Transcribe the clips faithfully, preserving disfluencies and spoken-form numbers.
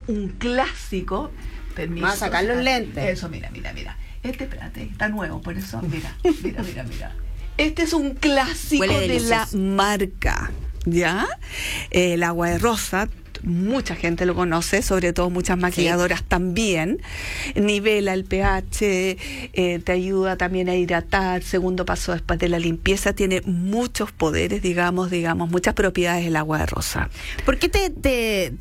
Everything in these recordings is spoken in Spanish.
un clásico. Permiso. Vamos a sacar los lentes. Eso, mira, mira, mira. Este, espérate, está nuevo, por eso, mira, mira, mira, mira. Este es un clásico de la marca, ¿ya? Eh, el agua de rosa. Mucha gente lo conoce, sobre todo muchas maquilladoras sí. también. Nivela el pH, eh, te ayuda también a hidratar. Segundo paso después de la limpieza, tiene muchos poderes, digamos, digamos, muchas propiedades el agua de rosa. ¿Por qué te, te,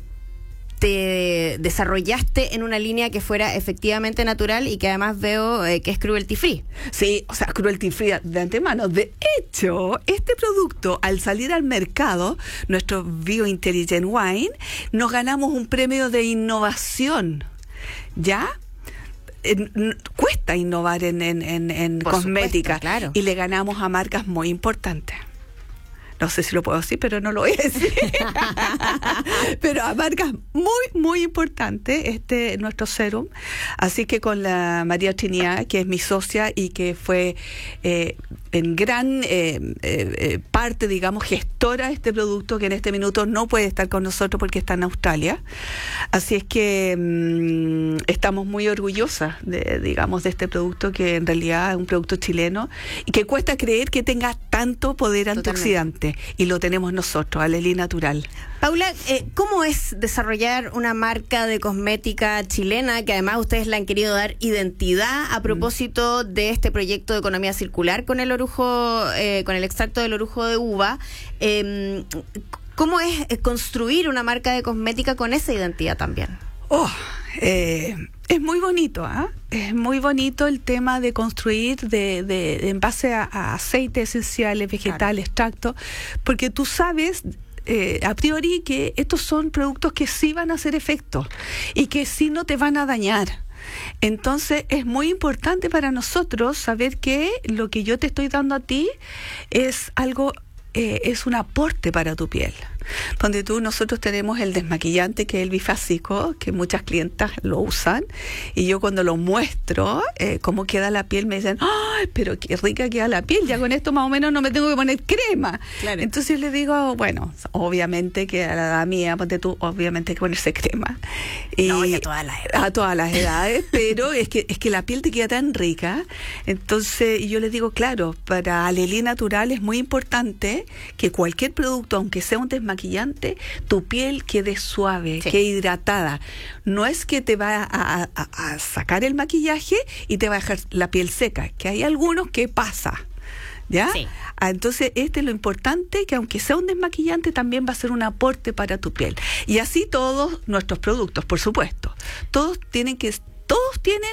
te desarrollaste en una línea que fuera efectivamente natural y que además veo eh, que es cruelty free? Sí, o sea, cruelty free de antemano. De hecho, este producto, al salir al mercado, nuestro BioIntelligent Wine, nos ganamos un premio de innovación, ¿ya? En, cuesta innovar en, en, en, en cosmética, supuesto, claro. Y le ganamos a marcas muy importantes. No sé si lo puedo decir, pero no lo voy a decir. Pero a marcas muy, muy importantes, este nuestro serum. Así que con la María Trinidad, que es mi socia y que fue eh, en gran eh, eh, parte, digamos, gestora de este producto, que en este minuto no puede estar con nosotros porque está en Australia. Así es que mmm, estamos muy orgullosas, de, digamos, de este producto, que en realidad es un producto chileno y que cuesta creer que tenga tanto poder antioxidante. Y lo tenemos nosotros, Alelí Natural. Paula, eh, ¿cómo es desarrollar una marca de cosmética chilena, que además ustedes le han querido dar identidad a propósito mm. de este proyecto de economía circular con el orujo, eh, con el extracto del orujo de uva? Eh, ¿Cómo es construir una marca de cosmética con esa identidad también? Oh, eh, es muy bonito, ¿ah? ¿eh? Es muy bonito el tema de construir de, de, de en base a, a aceites esenciales, vegetales, claro. extractos, porque tú sabes eh, a priori que estos son productos que sí van a hacer efecto y que sí no te van a dañar. Entonces es muy importante para nosotros saber que lo que yo te estoy dando a ti es algo, eh, es un aporte para tu piel. Donde tú, nosotros tenemos el desmaquillante, que es el bifásico, que muchas clientas lo usan, y yo cuando lo muestro eh, cómo queda la piel, me dicen, ¡ay, pero qué rica queda la piel! Ya con esto más o menos no me tengo que poner crema. Claro. Entonces yo les digo, bueno, obviamente que a la edad mía, ponte tú, obviamente hay que ponerse crema. Y no, y a todas las edades. A todas las edades, pero es que, es que la piel te queda tan rica. Entonces yo les digo, claro, para Alelí Natural es muy importante que cualquier producto, aunque sea un desmaquillante, tu piel quede suave, sí. quede hidratada. No es que te va a, a, a sacar el maquillaje y te va a dejar la piel seca, que hay algunos que pasa, ¿ya? Sí. Ah, entonces este es lo importante, que aunque sea un desmaquillante también va a ser un aporte para tu piel. Y así todos nuestros productos, por supuesto. Todos tienen que todos tienen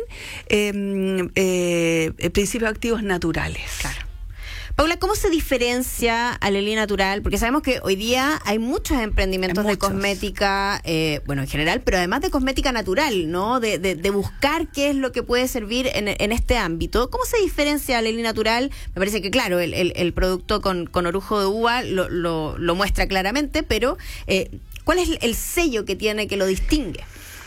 eh, eh, principios activos naturales. Claro. Paula, ¿cómo se diferencia Alelí Natural? Porque sabemos que hoy día hay muchos emprendimientos muchos. de cosmética, eh, bueno, en general, pero además de cosmética natural, ¿no? De, de, de buscar qué es lo que puede servir en, en este ámbito. ¿Cómo se diferencia Alelí Natural? Me parece que, claro, el, el, el producto con, con orujo de uva lo, lo, lo muestra claramente, pero eh, ¿cuál es el sello que tiene que lo distingue?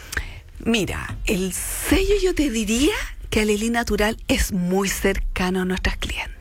Mira, el sello, yo te diría que Alelí Natural es muy cercano a nuestras clientes.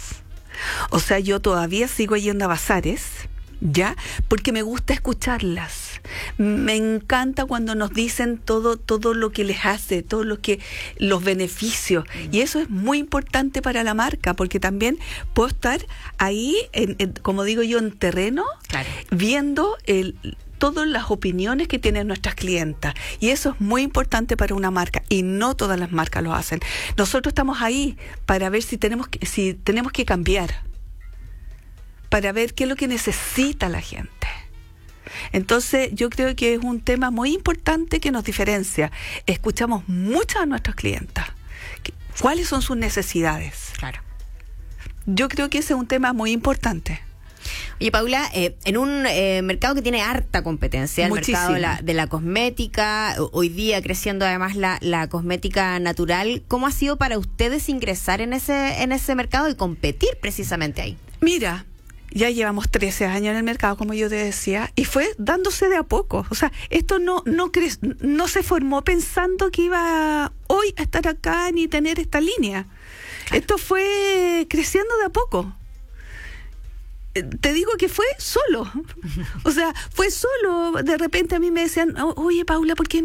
O sea, yo todavía sigo yendo a bazares, ¿ya? Porque me gusta escucharlas. Me encanta cuando nos dicen todo todo lo que les hace, todo lo que los beneficios. Mm. Y eso es muy importante para la marca, porque también puedo estar ahí, en, en, como digo yo, en terreno, claro. viendo el... todas las opiniones que tienen nuestras clientas, y eso es muy importante para una marca, y no todas las marcas lo hacen. Nosotros estamos ahí para ver si tenemos que, si tenemos que cambiar, para ver qué es lo que necesita la gente. Entonces yo creo que es un tema muy importante que nos diferencia. Escuchamos mucho a nuestras clientas, cuáles son sus necesidades. Claro. Yo creo que ese es un tema muy importante. Oye, Paula, eh, en un eh, mercado que tiene harta competencia, el Muchísimo. mercado de la, de la cosmética, hoy día creciendo además la, la cosmética natural, ¿cómo ha sido para ustedes ingresar en ese, en ese mercado y competir precisamente ahí? Mira, ya llevamos trece años en el mercado, como yo te decía, y fue dándose de a poco. O sea, esto no, no, cre- no se formó pensando que iba hoy a estar acá ni tener esta línea. Claro. Esto fue creciendo de a poco. Te digo que fue solo, o sea, fue solo. De repente a mí me decían, oye, Paula, ¿por qué